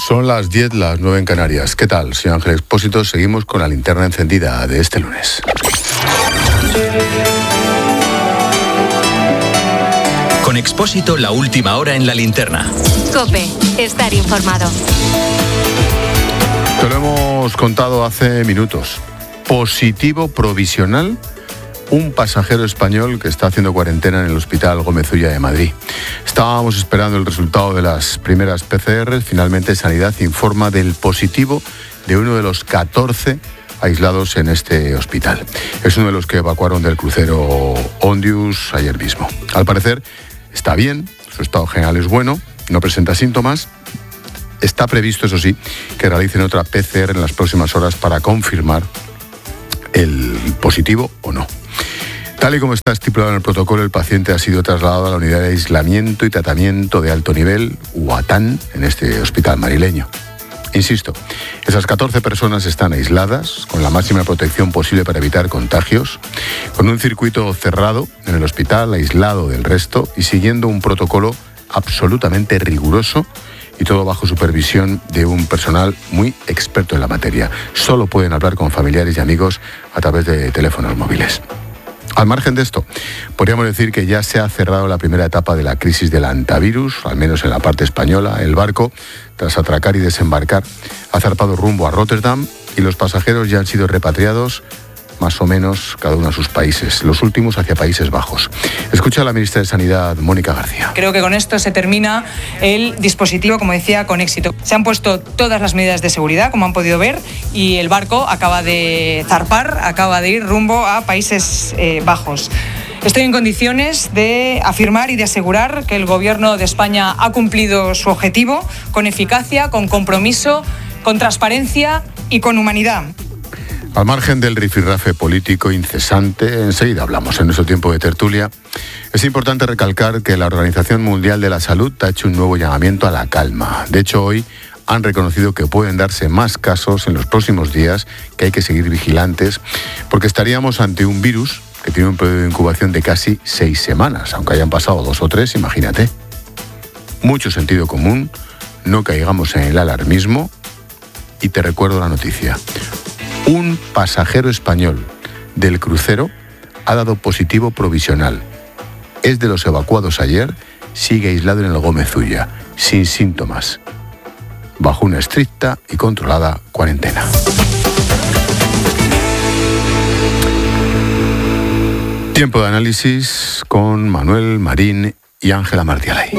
Son las 10, las 9 en Canarias. ¿Qué tal? Soy Ángel Expósito. Seguimos con la linterna encendida de este lunes. Con Expósito, la última hora en la linterna. COPE, estar informado. Te lo hemos contado hace minutos. Positivo provisional un pasajero español que está haciendo cuarentena en el Hospital Gómez Ulla de Madrid. Estábamos esperando el resultado de las primeras PCR. Finalmente, Sanidad informa del positivo de uno de los 14 aislados en este hospital. Es uno de los que evacuaron del crucero Ondius ayer mismo. Al parecer, está bien, su estado general es bueno, no presenta síntomas. Está previsto, eso sí, que realicen otra PCR en las próximas horas para confirmar el positivo o no. Tal y como está estipulado en el protocolo, el paciente ha sido trasladado a la unidad de aislamiento y tratamiento de alto nivel, UATAN, en este hospital madrileño. Insisto, esas 14 personas están aisladas, con la máxima protección posible para evitar contagios, con un circuito cerrado en el hospital, aislado del resto y siguiendo un protocolo absolutamente riguroso y todo bajo supervisión de un personal muy experto en la materia. Solo pueden hablar con familiares y amigos a través de teléfonos móviles. Al margen de esto, podríamos decir que ya se ha cerrado la primera etapa de la crisis del hantavirus, al menos en la parte española. El barco, tras atracar y desembarcar, ha zarpado rumbo a Rotterdam y los pasajeros ya han sido repatriados, más o menos cada uno a sus países, los últimos hacia Países Bajos. Escucha a la ministra de Sanidad, Mónica García. Creo que con esto se termina el dispositivo, como decía, con éxito. Se han puesto todas las medidas de seguridad, como han podido ver, y el barco acaba de zarpar, acaba de ir rumbo a Países Bajos. Estoy en condiciones de afirmar y de asegurar que el Gobierno de España ha cumplido su objetivo con eficacia, con compromiso, con transparencia y con humanidad. Al margen del rifirrafe político incesante, enseguida hablamos en nuestro tiempo de tertulia, es importante recalcar que la Organización Mundial de la Salud ha hecho un nuevo llamamiento a la calma. De hecho, hoy han reconocido que pueden darse más casos en los próximos días, que hay que seguir vigilantes, porque estaríamos ante un virus que tiene un periodo de incubación de casi 6 semanas, aunque hayan pasado 2 o 3, imagínate. Mucho sentido común, no caigamos en el alarmismo, y te recuerdo la noticia. Un pasajero español del crucero ha dado positivo provisional. Es de los evacuados ayer, sigue aislado en el Gómez Ulla, sin síntomas, bajo una estricta y controlada cuarentena. Tiempo de análisis con Manuel Marín y Ángela Martialay.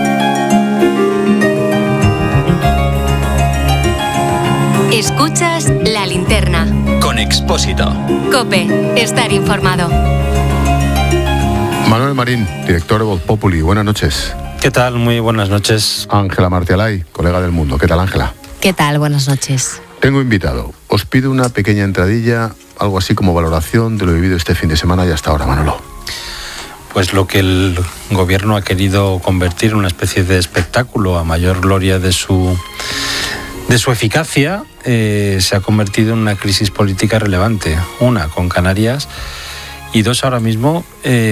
Escuchas La Linterna. Con Expósito. COPE, estar informado. Manuel Marín, director de Voz Populi, buenas noches. ¿Qué tal? Muy buenas noches. Ángela Martialay, colega del Mundo. ¿Qué tal, Ángela? ¿Qué tal? Buenas noches. Tengo invitado. Os pido una pequeña entradilla, algo así como valoración de lo vivido este fin de semana y hasta ahora, Manolo. Pues lo que el gobierno ha querido convertir en una especie de espectáculo a mayor gloria de su eficacia, se ha convertido en una crisis política relevante. Una, con Canarias, y dos, ahora mismo,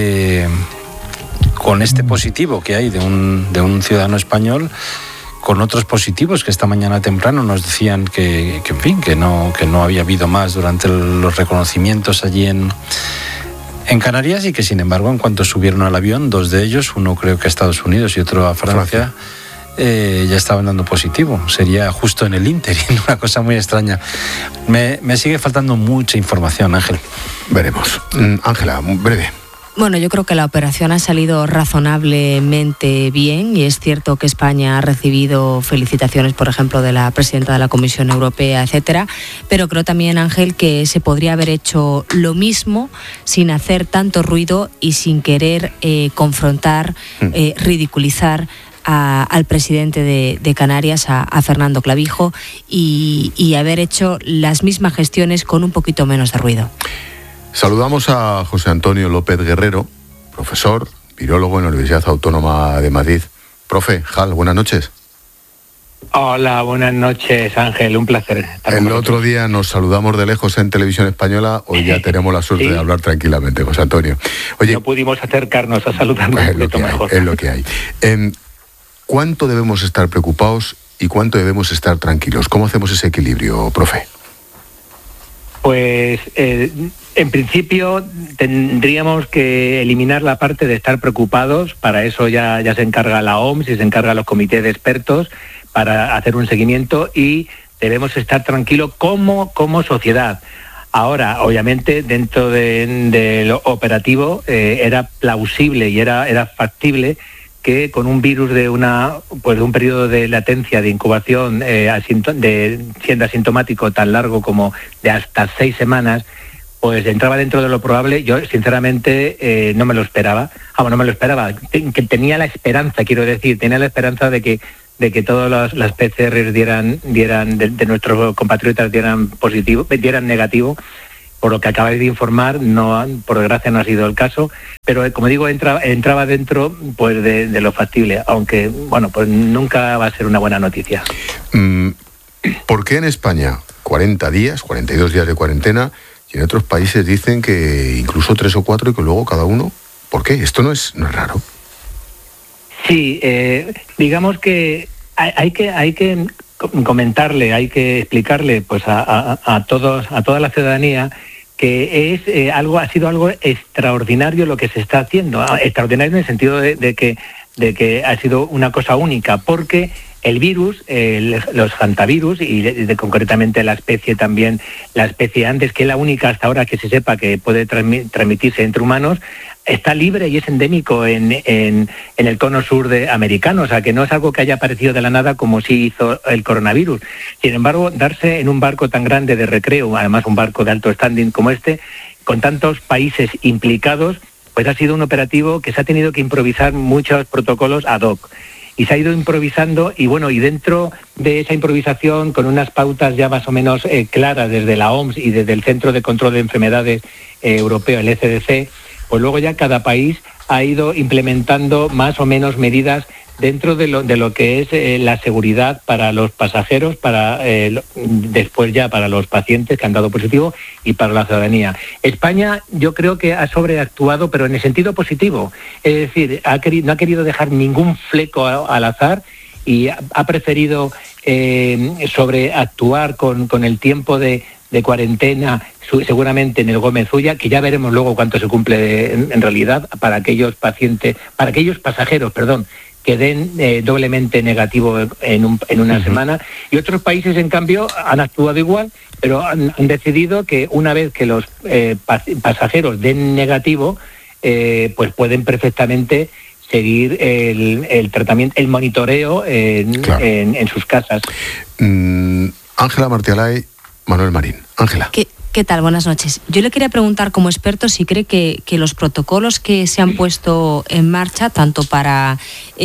con este positivo que hay de un ciudadano español, con otros positivos que esta mañana temprano nos decían que no había habido más durante los reconocimientos allí en Canarias, y que sin embargo, en cuanto subieron al avión, 2 de ellos, uno creo que a Estados Unidos y otro a Francia, ya estaban dando positivo. Sería justo en el ínterin, una cosa muy extraña. Me sigue faltando mucha información, Ángel. Veremos. Ángela, breve. Bueno, yo creo que la operación ha salido razonablemente bien, y es cierto que España ha recibido felicitaciones, por ejemplo, de la presidenta de la Comisión Europea, etcétera, pero creo también, Ángel, que se podría haber hecho lo mismo sin hacer tanto ruido y sin querer confrontar, ridiculizar al presidente de Canarias, a Fernando Clavijo, y haber hecho las mismas gestiones con un poquito menos de ruido. Saludamos a José Antonio López Guerrero, profesor, virólogo en la Universidad Autónoma de Madrid. Profe, Jal, buenas noches. Hola, buenas noches, Ángel, un placer. El otro día nos saludamos de lejos en Televisión Española, hoy ya tenemos la suerte de hablar tranquilamente, José Antonio. Oye, no pudimos acercarnos a saludarnos un poquito mejor. Es lo que hay. ¿Cuánto debemos estar preocupados y cuánto debemos estar tranquilos? ¿Cómo hacemos ese equilibrio, profe? Pues en principio tendríamos que eliminar la parte de estar preocupados. Para eso ya se encarga la OMS y se encargan los comités de expertos para hacer un seguimiento, y debemos estar tranquilos como sociedad. Ahora, obviamente, dentro de lo operativo era plausible y era factible que con un virus de un periodo de latencia, de incubación, siendo asintomático tan largo como de hasta 6 semanas, pues entraba dentro de lo probable. Yo, sinceramente, no me lo esperaba. No me lo esperaba. Que tenía la esperanza de que todas las PCR de nuestros compatriotas dieran positivo, dieran negativo. Por lo que acabáis de informar, por desgracia no ha sido el caso, pero como digo, entraba dentro pues de lo factible, aunque pues nunca va a ser una buena noticia. ¿Por qué en España 42 días de cuarentena, y en otros países dicen que incluso 3 o 4 y que luego cada uno? ¿Por qué? ¿Esto no es raro? Sí, digamos que hay que comentarle, hay que explicarle pues a toda la ciudadanía que ha sido algo extraordinario lo que se está haciendo. Extraordinario en el sentido de que ha sido una cosa única, porque el virus, los hantavirus, y concretamente la especie antes, que es la única hasta ahora que se sepa que puede transmitirse entre humanos, está libre y es endémico en el cono sur americano, o sea que no es algo que haya aparecido de la nada como sí hizo el coronavirus. Sin embargo, darse en un barco tan grande de recreo, además un barco de alto standing como este, con tantos países implicados, pues ha sido un operativo que se ha tenido que improvisar muchos protocolos ad hoc. Y se ha ido improvisando y dentro de esa improvisación, con unas pautas ya más o menos claras desde la OMS y desde el Centro de Control de Enfermedades Europeo, el ECDC, pues luego ya cada país ha ido implementando más o menos medidas dentro de lo que es la seguridad para los pasajeros, después ya para los pacientes que han dado positivo y para la ciudadanía. España yo creo que ha sobreactuado, pero en el sentido positivo. Es decir, no ha querido dejar ningún fleco al azar y ha preferido sobreactuar con el tiempo de cuarentena, seguramente en el Gómez Ulla, que ya veremos luego cuánto se cumple en realidad para aquellos pasajeros, que den doblemente negativo en una semana. Y otros países, en cambio, han actuado igual, pero han decidido que una vez que los pasajeros den negativo, pues pueden perfectamente seguir el tratamiento, el monitoreo en sus casas. Ángela Martialay, Manuel Marín. Ángela. ¿Qué tal? Buenas noches. Yo le quería preguntar como experto si cree que los protocolos que se han puesto en marcha, tanto para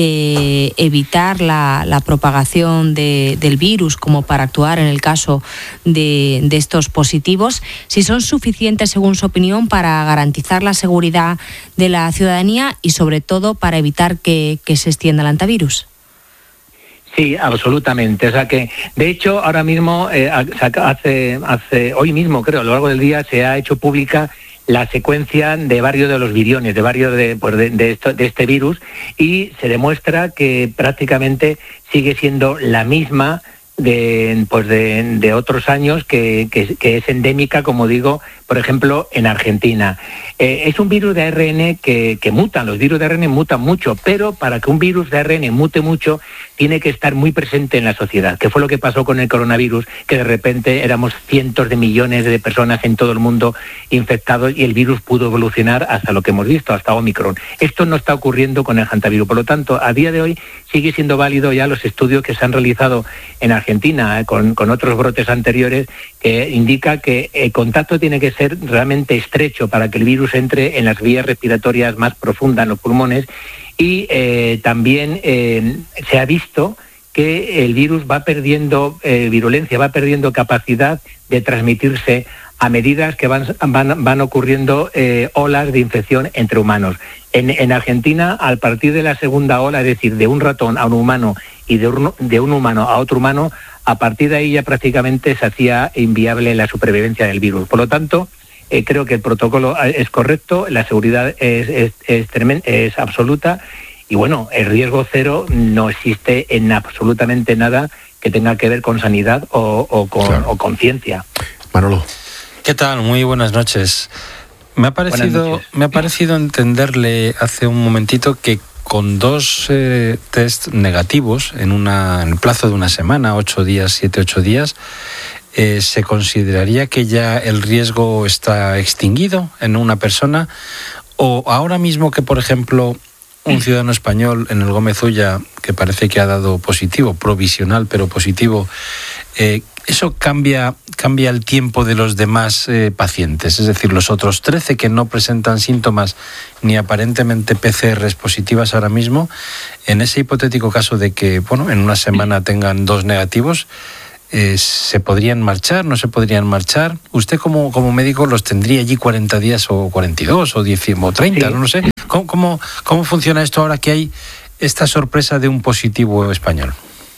evitar la propagación del virus como para actuar en el caso de estos positivos, si son suficientes, según su opinión, para garantizar la seguridad de la ciudadanía y sobre todo para evitar que se extienda el hantavirus. Sí, absolutamente. O sea que, de hecho, ahora mismo, hoy mismo, creo, a lo largo del día, se ha hecho pública la secuencia de varios de los viriones, de varios de este virus, y se demuestra que prácticamente sigue siendo la misma de otros años, que es endémica, como digo, por ejemplo, en Argentina. Es un virus de ARN que mutan. Los virus de ARN mutan mucho, pero para que un virus de ARN mute mucho, tiene que estar muy presente en la sociedad, que fue lo que pasó con el coronavirus, que de repente éramos cientos de millones de personas en todo el mundo infectados y el virus pudo evolucionar hasta lo que hemos visto, hasta Omicron. Esto no está ocurriendo con el hantavirus. Por lo tanto, a día de hoy sigue siendo válido ya los estudios que se han realizado en Argentina con otros brotes anteriores, que indica que el contacto tiene que ser realmente estrecho para que el virus entre en las vías respiratorias más profundas, en los pulmones, y también se ha visto que el virus va perdiendo virulencia, va perdiendo capacidad de transmitirse a medida que van ocurriendo olas de infección entre humanos. En Argentina, a partir de la segunda ola, es decir, de un ratón a un humano y de un humano a otro humano, a partir de ahí ya prácticamente se hacía inviable la supervivencia del virus. Por lo tanto, creo que el protocolo es correcto, la seguridad es absoluta, Y bueno, el riesgo cero no existe en absolutamente nada que tenga que ver con sanidad o con ciencia. Manolo. ¿Qué tal? Muy buenas noches. Me ha parecido entenderle hace un momentito que con 2 test negativos en el plazo de una semana, 8 días, 7-8 días, ¿se consideraría que ya el riesgo está extinguido en una persona? ¿O ahora mismo que, por ejemplo, un ciudadano español en el Gómez Ulla, que parece que ha dado positivo, provisional pero positivo, eso cambia el tiempo de los demás pacientes? Es decir, los otros 13 que no presentan síntomas ni aparentemente PCRs positivas ahora mismo, en ese hipotético caso de que, en una semana tengan 2 negativos, ¿se podrían marchar? ¿No se podrían marchar? Usted como médico los tendría allí 40 días o 42 o 10 o 30, sí. No sé. ¿Cómo funciona esto ahora que hay esta sorpresa de un positivo español?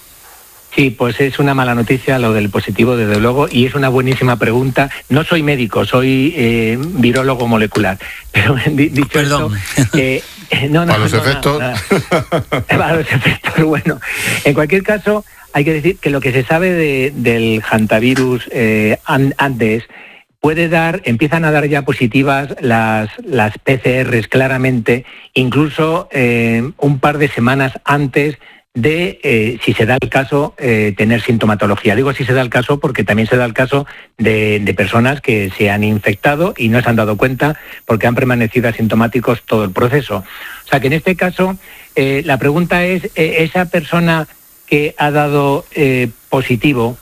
Sí, pues es una mala noticia lo del positivo, desde luego, y es una buenísima pregunta. No soy médico, soy virólogo molecular, pero dicho Perdón. Esto... Para los efectos. Para los efectos, bueno. En cualquier caso, hay que decir que lo que se sabe del hantavirus Andes empiezan a dar ya positivas las PCRs claramente, incluso un par de semanas antes de, si se da el caso, tener sintomatología. Digo si se da el caso porque también se da el caso de personas que se han infectado y no se han dado cuenta porque han permanecido asintomáticos todo el proceso. O sea que en este caso la pregunta es, esa persona que ha dado positivo,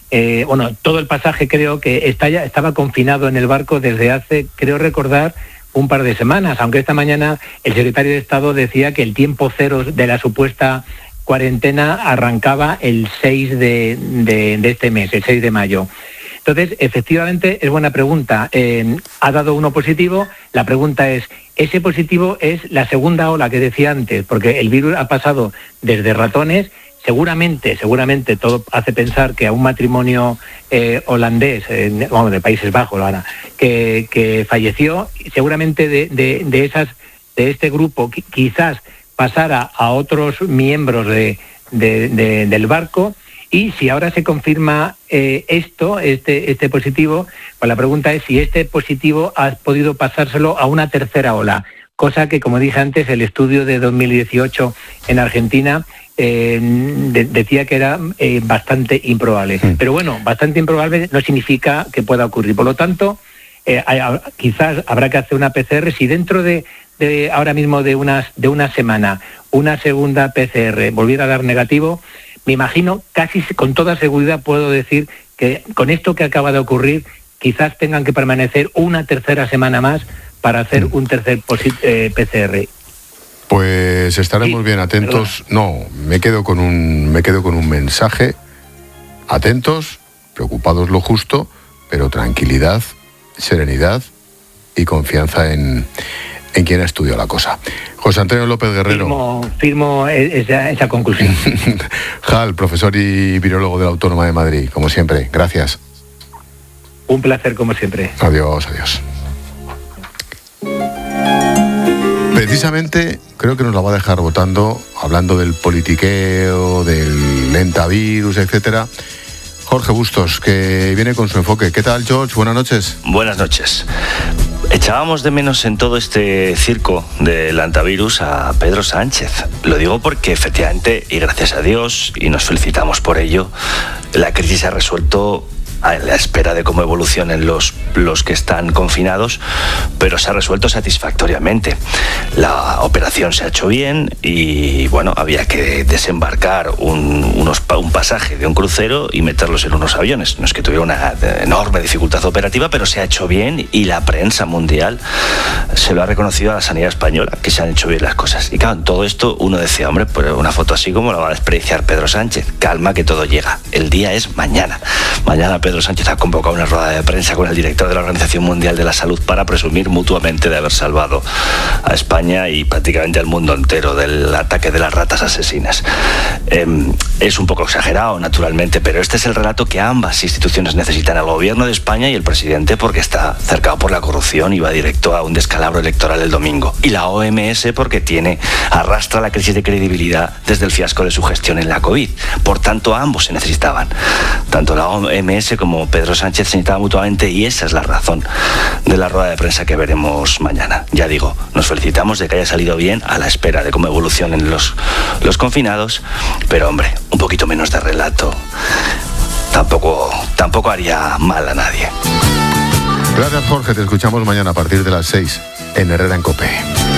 todo el pasaje creo que estaba confinado en el barco desde hace, creo recordar, un par de semanas, aunque esta mañana el secretario de Estado decía que el tiempo cero de la supuesta cuarentena arrancaba el 6 de este mes, el 6 de mayo. Entonces, efectivamente, es buena pregunta. Ha dado uno positivo. La pregunta es, ¿ese positivo es la segunda ola que decía antes? Porque el virus ha pasado desde ratones. Seguramente todo hace pensar que a un matrimonio holandés, de Países Bajos, que falleció, seguramente de este grupo quizás pasara a otros miembros del barco. Y si ahora se confirma este positivo, pues la pregunta es si este positivo ha podido pasárselo a una tercera ola, cosa que, como dije antes, el estudio de 2018 en Argentina decía que era bastante improbable. Pero bueno, bastante improbable no significa que pueda ocurrir. Por lo tanto, quizás habrá que hacer una PCR. Si dentro de ahora mismo de una semana una segunda PCR volviera a dar negativo, me imagino, casi con toda seguridad puedo decir que con esto que acaba de ocurrir, quizás tengan que permanecer una tercera semana más para hacer un tercer PCR. Pues estaremos bien atentos. Perdona. No, me quedo con un mensaje. Atentos, preocupados lo justo, pero tranquilidad, serenidad y confianza en quien ha estudiado la cosa. José Antonio López Guerrero. Firmo esa conclusión. Jal, profesor y virólogo de la Autónoma de Madrid, como siempre. Gracias. Un placer, como siempre. Adiós. Precisamente, creo que nos la va a dejar votando, hablando del politiqueo, del lentavirus, etcétera, Jorge Bustos, que viene con su enfoque. ¿Qué tal, George? Buenas noches. Buenas noches. Echábamos de menos en todo este circo del antivirus a Pedro Sánchez. Lo digo porque efectivamente, y gracias a Dios, y nos felicitamos por ello, la crisis se ha resuelto a la espera de cómo evolucionen los que están confinados, pero se ha resuelto satisfactoriamente. La operación se ha hecho bien y, bueno, había que desembarcar un pasaje de un crucero y meterlos en unos aviones. No es que tuviera una enorme dificultad operativa, pero se ha hecho bien y la prensa mundial se lo ha reconocido a la sanidad española, que se han hecho bien las cosas. Y claro, en todo esto uno decía, hombre, pues una foto así como la va a despreciar Pedro Sánchez. Calma, que todo llega. El día es mañana. Mañana Pedro Pedro Sánchez ha convocado una rueda de prensa con el director de la Organización Mundial de la Salud para presumir mutuamente de haber salvado a España y prácticamente al mundo entero del ataque de las ratas asesinas. Es un poco exagerado, naturalmente, pero este es el relato que ambas instituciones necesitan, el gobierno de España y el presidente, porque está cercado por la corrupción y va directo a un descalabro electoral el domingo. Y la OMS porque arrastra la crisis de credibilidad desde el fiasco de su gestión en la COVID. Por tanto, ambos se necesitaban. Tanto la OMS como Pedro Sánchez se necesitaban mutuamente, y esa es la razón de la rueda de prensa que veremos mañana. Ya digo, nos felicitamos de que haya salido bien, a la espera de cómo evolucionen los confinados, pero hombre, un poquito menos de relato tampoco haría mal a nadie. Gracias, Jorge. Te escuchamos mañana a partir de las 6 en Herrera en COPE.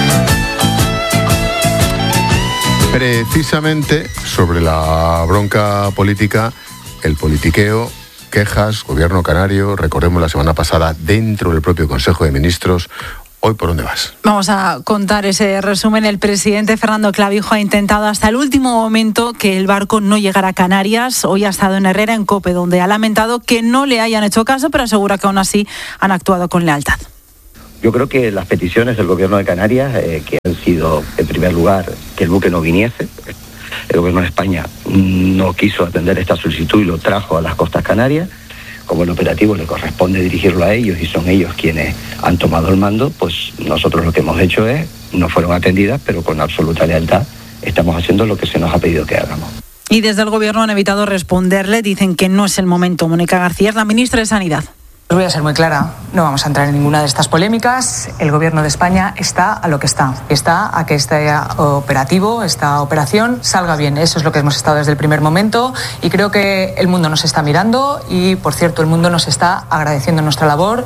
Precisamente sobre la bronca política, el politiqueo, quejas, gobierno canario, recordemos la semana pasada dentro del propio Consejo de Ministros. Hoy, ¿por dónde vas? Vamos a contar ese resumen. El presidente Fernando Clavijo ha intentado hasta el último momento que el barco no llegara a Canarias. Hoy ha estado en Herrera en COPE, donde ha lamentado que no le hayan hecho caso, pero asegura que aún así han actuado con lealtad. Yo creo que las peticiones del gobierno de Canarias, que han sido, en primer lugar, que el buque no viniese. El gobierno de España no quiso atender esta solicitud y lo trajo a las costas canarias. Como el operativo le corresponde dirigirlo a ellos y son ellos quienes han tomado el mando, pues nosotros lo que hemos hecho no fueron atendidas, pero con absoluta lealtad estamos haciendo lo que se nos ha pedido que hagamos. Y desde el gobierno han evitado responderle, dicen que no es el momento. Mónica García es la ministra de Sanidad. Voy a ser muy clara, no vamos a entrar en ninguna de estas polémicas. El gobierno de España está a lo que está a que este operativo, esta operación salga bien. Eso es lo que hemos estado desde el primer momento y creo que el mundo nos está mirando y, por cierto, el mundo nos está agradeciendo nuestra labor.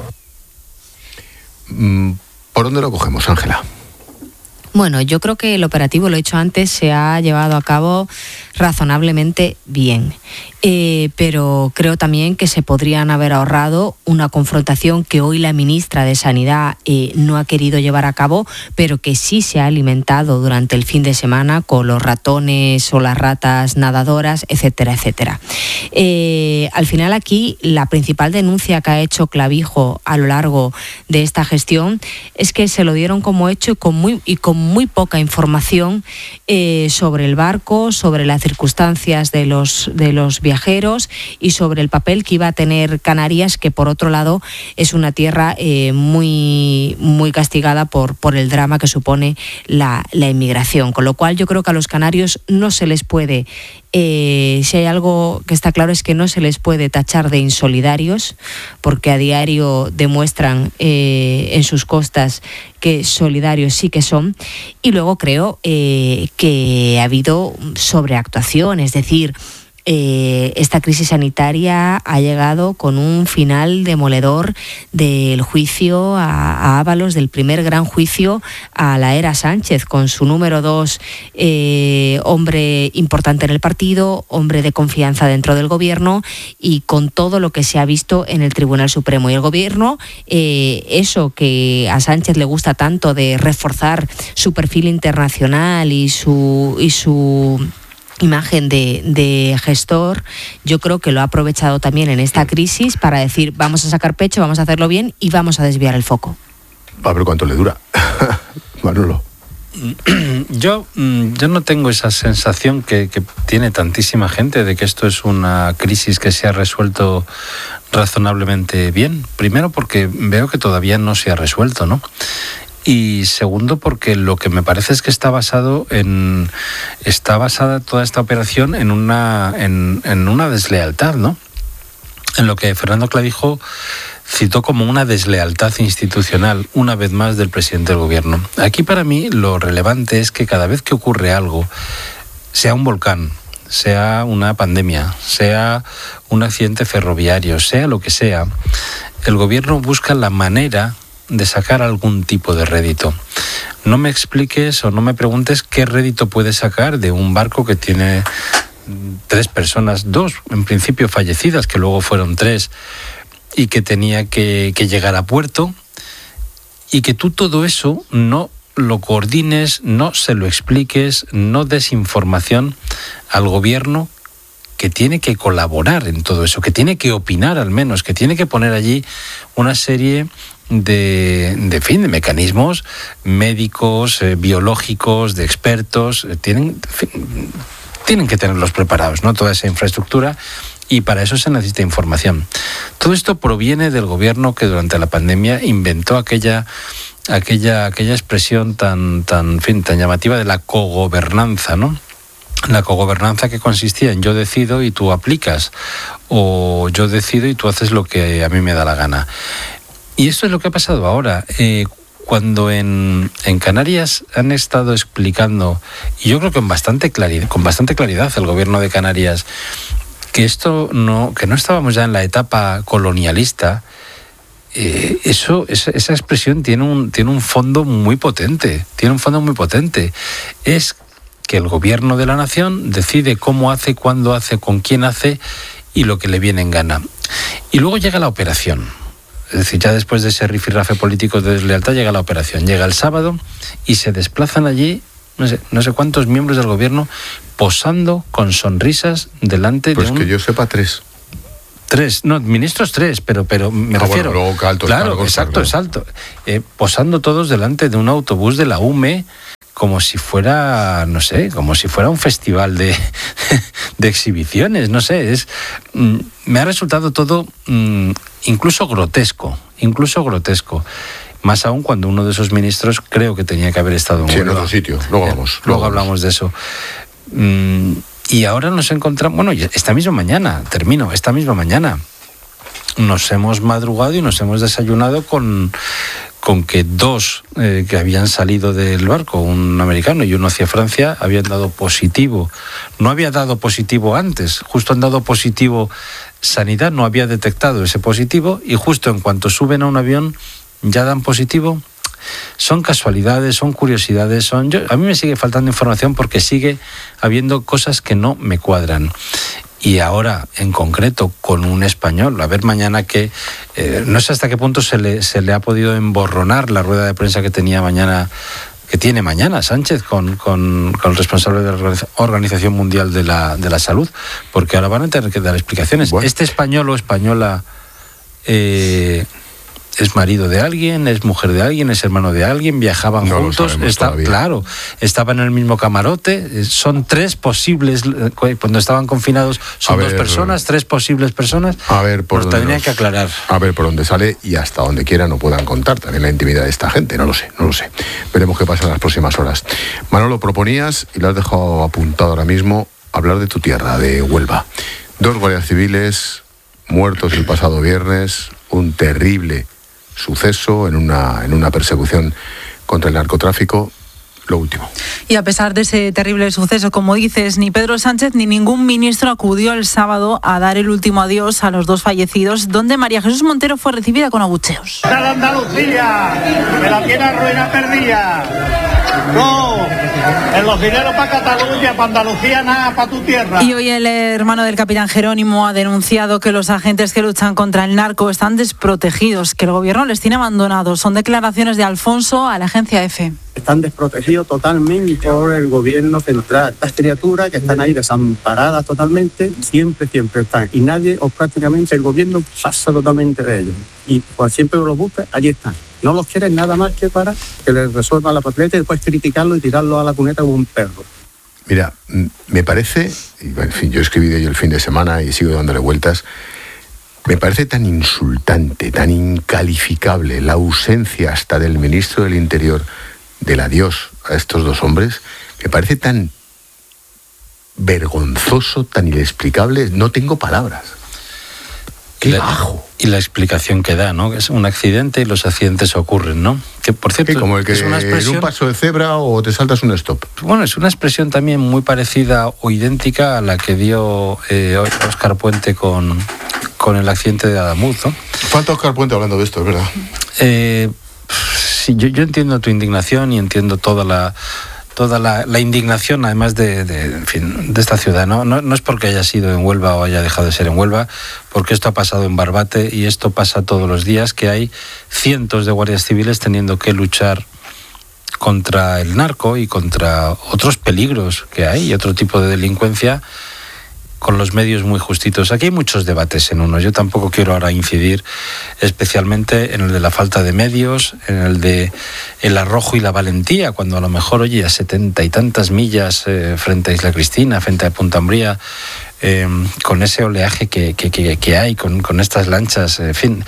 ¿Por dónde lo cogemos, Ángela? Bueno, yo creo que el operativo, lo he dicho antes, se ha llevado a cabo razonablemente bien. Pero creo también que se podrían haber ahorrado una confrontación que hoy la ministra de Sanidad no ha querido llevar a cabo, pero que sí se ha alimentado durante el fin de semana con los ratones o las ratas nadadoras, etcétera, etcétera. Al final aquí la principal denuncia que ha hecho Clavijo a lo largo de esta gestión es que se lo dieron como hecho y con muy poca información sobre el barco, sobre las circunstancias de los viajeros y sobre el papel que iba a tener Canarias, que por otro lado es una tierra muy, muy castigada por el drama que supone la inmigración. Con lo cual yo creo que a los canarios no se les puede, si hay algo que está claro es que no se les puede tachar de insolidarios, porque a diario demuestran en sus costas que solidarios sí que son. Y luego creo que ha habido sobreactuación, es decir, esta crisis sanitaria ha llegado con un final demoledor del juicio a Ábalos, del primer gran juicio a la era Sánchez, con su número 2, hombre importante en el partido, hombre de confianza dentro del gobierno, y con todo lo que se ha visto en el Tribunal Supremo. Y el gobierno, eso que a Sánchez le gusta tanto de reforzar su perfil internacional y su imagen de gestor, yo creo que lo ha aprovechado también en esta crisis para decir vamos a sacar pecho, vamos a hacerlo bien y vamos a desviar el foco. A ver cuánto le dura. Manolo. Yo no tengo esa sensación que tiene tantísima gente de que esto es una crisis que se ha resuelto razonablemente bien. Primero porque veo que todavía no se ha resuelto, ¿no? Y segundo, porque lo que me parece es que está basada toda esta operación en una deslealtad, ¿no? En lo que Fernando Clavijo citó como una deslealtad institucional, una vez más, del presidente del gobierno. Aquí para mí lo relevante es que cada vez que ocurre algo, sea un volcán, sea una pandemia, sea un accidente ferroviario, sea lo que sea, el gobierno busca la manera de sacar algún tipo de rédito. No me expliques o no me preguntes qué rédito puede sacar de un barco que tiene 3 personas, 2 en principio fallecidas, que luego fueron 3, y que tenía que llegar a puerto, y que tú todo eso no lo coordines, no se lo expliques, no des información al gobierno tiene que colaborar en todo eso, que tiene que opinar al menos, que tiene que poner allí una serie de mecanismos médicos, biológicos, de expertos, tienen que tenerlos preparados, ¿no? Toda esa infraestructura, y para eso se necesita información. Todo esto proviene del gobierno que durante la pandemia inventó aquella expresión tan llamativa de la cogobernanza, ¿no? La cogobernanza que consistía en yo decido y tú aplicas, o yo decido y tú haces lo que a mí me da la gana. Y esto es lo que ha pasado ahora. Cuando en Canarias han estado explicando, y yo creo que con bastante claridad el gobierno de Canarias, que que no estábamos ya en la etapa colonialista, esa expresión tiene un fondo muy potente. Es que el gobierno de la nación decide cómo hace, cuándo hace, con quién hace y lo que le viene en gana. Y luego llega la operación. Es decir, ya después de ese rifirrafe político de deslealtad llega la operación. Llega el sábado y se desplazan allí no sé cuántos miembros del gobierno posando con sonrisas delante de que yo sepa 3. 3, no, ministros 3, pero me refiero... Bueno, luego altos claro, cargos, exacto. Posando todos delante de un autobús de la UME como si fuera, no sé, como si fuera un festival de exhibiciones, no sé, me ha resultado todo incluso grotesco, más aún cuando uno de esos ministros creo que tenía que haber estado en otro sitio, luego hablamos de eso. Y ahora nos encontramos, esta misma mañana nos hemos madrugado y nos hemos desayunado con que 2 que habían salido del barco, un americano y uno hacia Francia, habían dado positivo. No había dado positivo antes, justo han dado positivo Sanidad, no había detectado ese positivo, y justo en cuanto suben a un avión ya dan positivo. Son casualidades, son curiosidades, a mí me sigue faltando información porque sigue habiendo cosas que no me cuadran. Y ahora, en concreto, con un español, a ver mañana que... no sé hasta qué punto se le ha podido emborronar la rueda de prensa que tiene mañana Sánchez con el responsable de la Organización Mundial de la Salud, porque ahora van a tener que dar explicaciones. Bueno. Este español o española... es marido de alguien, es mujer de alguien, es hermano de alguien, viajaban juntos, estaban en el mismo camarote, son 3 posibles, cuando estaban confinados son 2 personas, 3 posibles personas, nos tendrían que aclarar. A ver por dónde sale y hasta donde quiera no puedan contar también la intimidad de esta gente, no lo sé. Veremos qué pasa en las próximas horas. Manolo, proponías, y lo has dejado apuntado ahora mismo, hablar de tu tierra, de Huelva. 2 guardias civiles muertos el pasado viernes, un terrible suceso en una persecución contra el narcotráfico. Lo último. Y a pesar de ese terrible suceso, como dices, ni Pedro Sánchez ni ningún ministro acudió el sábado a dar el último adiós a los 2 fallecidos, donde María Jesús Montero fue recibida con abucheos. ¡De Andalucía! ¡Que la tiene ruina perdida! ¡No! En los dineros para Cataluña, para Andalucía, nada, para tu tierra. Y hoy el hermano del capitán Jerónimo ha denunciado que los agentes que luchan contra el narco están desprotegidos, que el gobierno les tiene abandonados. Son declaraciones de Alfonso a la agencia EFE. Están desprotegidos totalmente por el gobierno central. Estas criaturas que están ahí desamparadas totalmente, siempre están. Y nadie, o prácticamente el gobierno, pasa totalmente de ellos. Y pues siempre los busca, allí están. No los quieren nada más que para que les resuelvan la papeleta y después criticarlo y tirarlo a la cuneta como un perro. Mira, me parece, en fin, yo escribí de ello el fin de semana y sigo dándole vueltas, me parece tan insultante, tan incalificable la ausencia hasta del ministro del Interior del adiós a estos 2 hombres, me parece tan vergonzoso, tan inexplicable, no tengo palabras. ¡Qué bajo! Y la explicación que da, ¿no? Que es un accidente y los accidentes ocurren, ¿no? Que, por cierto, como el que es una expresión... en un paso de cebra o te saltas un stop. Bueno, es una expresión también muy parecida o idéntica a la que dio Óscar Puente con el accidente de Adamuz, ¿no? Falta Óscar Puente hablando de esto, es verdad. Sí, yo entiendo tu indignación y entiendo toda la indignación, además de esta ciudad. No es porque haya sido en Huelva o haya dejado de ser en Huelva, porque esto ha pasado en Barbate y esto pasa todos los días, que hay cientos de guardias civiles teniendo que luchar contra el narco y contra otros peligros que hay y otro tipo de delincuencia. con los medios muy justitos. Aquí hay muchos debates en uno. Yo tampoco quiero ahora incidir especialmente en el de la falta de medios, en el de el arrojo y la valentía, cuando a lo mejor, oye, a 70 y tantas millas frente a Isla Cristina, frente a Punta Umbría, con ese oleaje que hay, con estas lanchas, en fin,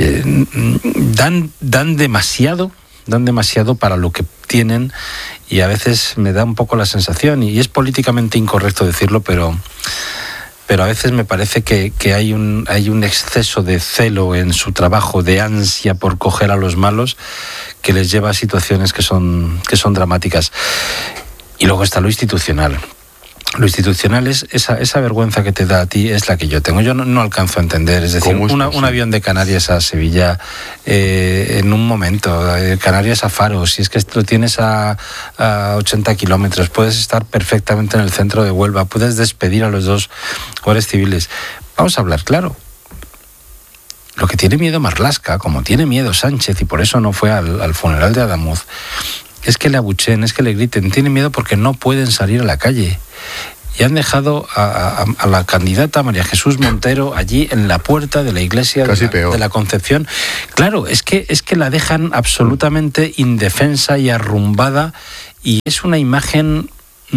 dan demasiado para lo que tienen, y a veces me da un poco la sensación, y es políticamente incorrecto decirlo, pero a veces me parece que hay un exceso de celo en su trabajo, de ansia por coger a los malos, que les lleva a situaciones que son dramáticas. Y luego está lo institucional. Lo institucional es esa vergüenza que te da a ti, es la que yo tengo. Yo no alcanzo a entender. Es decir, un avión de Canarias a Sevilla en un momento, Canarias a Faro, si es que lo tienes a 80 kilómetros, puedes estar perfectamente en el centro de Huelva, puedes despedir a los dos guardias civiles. Vamos a hablar claro. Lo que tiene miedo Marlaska, como tiene miedo Sánchez, y por eso no fue al funeral de Adamuz, es que le abucheen, es que le griten. Tiene miedo porque no pueden salir a la calle. Y han dejado a la candidata María Jesús Montero allí en la puerta de la iglesia de la Concepción. Claro, es que la dejan absolutamente indefensa y arrumbada, y es una imagen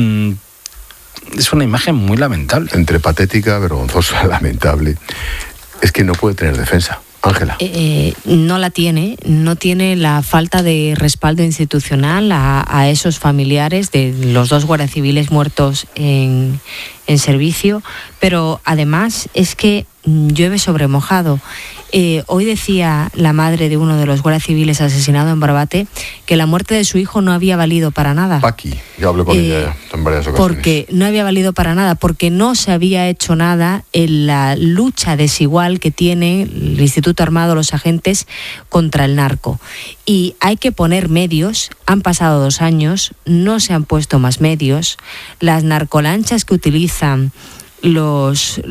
muy lamentable. Entre patética, vergonzosa, lamentable. Es que no puede tener defensa. Ángela. No la tiene, no tiene la falta de respaldo institucional a esos familiares de los dos guardias civiles muertos en servicio, pero además es que llueve sobre mojado. Hoy decía la madre de uno de los guardias civiles asesinado en Barbate que la muerte de su hijo no había valido para nada. Paqui, yo hablé con ella en varias ocasiones. Porque no había valido para nada, porque no se había hecho nada en la lucha desigual que tiene el Instituto Armado, los agentes, contra el narco. Y hay que poner medios. Han pasado 2 años, no se han puesto más medios. Las narcolanchas que utilizan los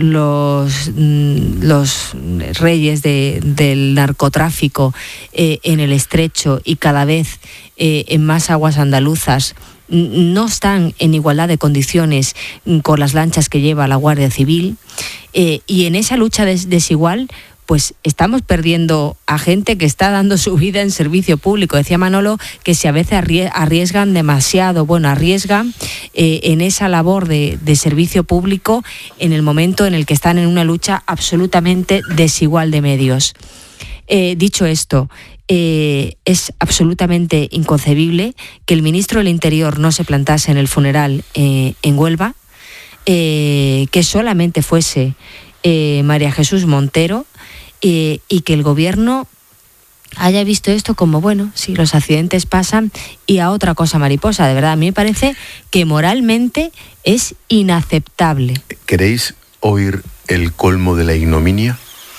reyes del narcotráfico en el estrecho, y cada vez en más aguas andaluzas, no están en igualdad de condiciones con las lanchas que lleva la Guardia Civil, y en esa lucha desigual pues estamos perdiendo a gente que está dando su vida en servicio público. Decía Manolo que si a veces arriesgan demasiado, arriesgan en esa labor de servicio público en el momento en el que están en una lucha absolutamente desigual de medios. Dicho esto, es absolutamente inconcebible que el ministro del Interior no se plantase en el funeral en Huelva, que solamente fuese María Jesús Montero, y que el gobierno haya visto esto como, sí, los accidentes pasan, y a otra cosa mariposa. De verdad, a mí me parece que moralmente es inaceptable. ¿Queréis oír el colmo de la ignominia?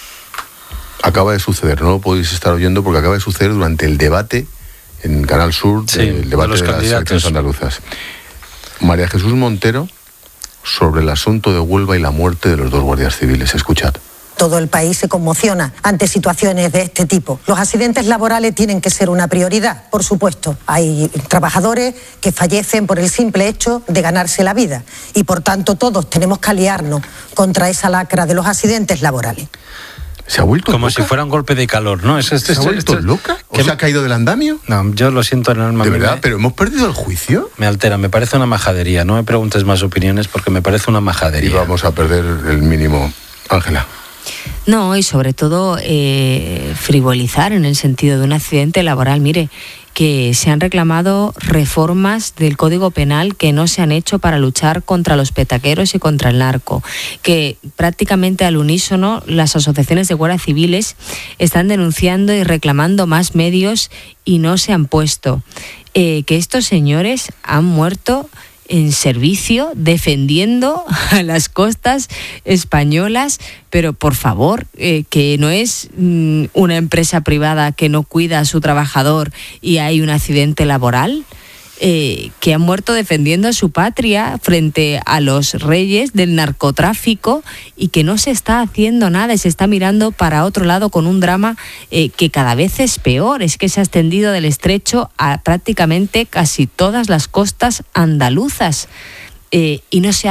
Acaba de suceder, no lo podéis estar oyendo porque acaba de suceder durante el debate en Canal Sur, el debate de las elecciones andaluzas. María Jesús Montero sobre el asunto de Huelva y la muerte de los 2 guardias civiles. Escuchad. Todo el país se conmociona ante situaciones de este tipo. Los accidentes laborales tienen que ser una prioridad, por supuesto. Hay trabajadores que fallecen por el simple hecho de ganarse la vida, y por tanto todos tenemos que aliarnos contra esa lacra de los accidentes laborales. ¿Se ha vuelto como loca? Si fuera un golpe de calor, ¿no? ¿Se ha vuelto loca? ¿O se ha caído del andamio? No, yo lo siento en el alma. ¿De verdad? ¿Pero hemos perdido el juicio? Me altera, me parece una majadería. No me preguntes más opiniones porque me parece una majadería. Y vamos a perder el mínimo. Ángela. No, y sobre todo frivolizar en el sentido de un accidente laboral. Mire, que se han reclamado reformas del Código Penal que no se han hecho para luchar contra los petaqueros y contra el narco, que prácticamente al unísono las asociaciones de guardias civiles están denunciando y reclamando más medios y no se han puesto. Que estos señores han muerto en servicio, defendiendo a las costas españolas, pero por favor, que no es una empresa privada que no cuida a su trabajador y hay un accidente laboral, que han muerto defendiendo a su patria frente a los reyes del narcotráfico, y que no se está haciendo nada, se está mirando para otro lado con un drama que cada vez es peor. Es que se ha extendido del estrecho a prácticamente casi todas las costas andaluzas, y no se hace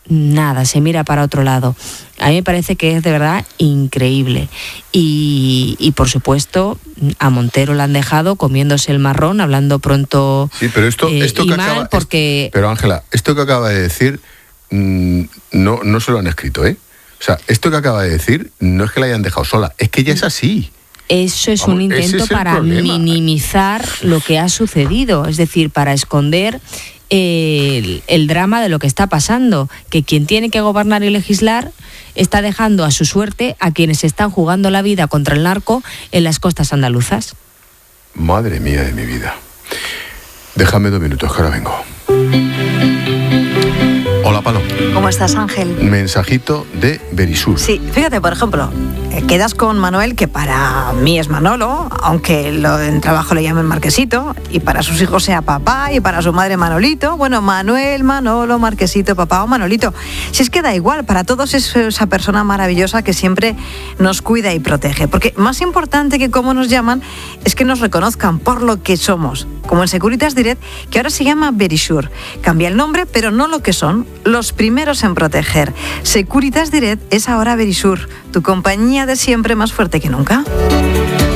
nada, se mira para otro lado. A mí me parece que es de verdad increíble. Y por supuesto, a Montero la han dejado comiéndose el marrón, hablando pronto pero esto y que mal, porque... Pero Ángela, esto que acaba de decir no se lo han escrito, ¿eh? O sea, esto que acaba de decir no es que la hayan dejado sola, es que ya es así. Eso es un intento para minimizar lo que ha sucedido, es decir, para esconder el drama de lo que está pasando, que quien tiene que gobernar y legislar está dejando a su suerte a quienes están jugando la vida contra el narco en las costas andaluzas. Madre mía de mi vida. Déjame 2 minutos, que ahora vengo. Hola, Palo. ¿Cómo estás, Ángel? Mensajito de Verisur. Sí, fíjate, por ejemplo, quedas con Manuel, que para mí es Manolo, aunque en trabajo le llamen Marquesito, y para sus hijos sea papá, y para su madre Manolito. Bueno, Manuel, Manolo, Marquesito, papá o Manolito. Si es que da igual, para todos es esa persona maravillosa que siempre nos cuida y protege. Porque más importante que cómo nos llaman es que nos reconozcan por lo que somos. Como en Securitas Direct, que ahora se llama Verisur. Cambia el nombre, pero no lo que son. Los primeros en proteger. Securitas Direct es ahora Verisur, tu compañía de siempre más fuerte que nunca.